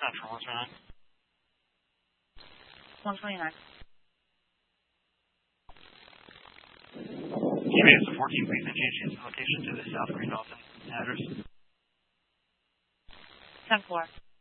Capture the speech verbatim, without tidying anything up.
Central, one twenty-nine. one twenty-nine. Can you make us a fourteen, please, and change its location to the South Green Dolphin address? ten four.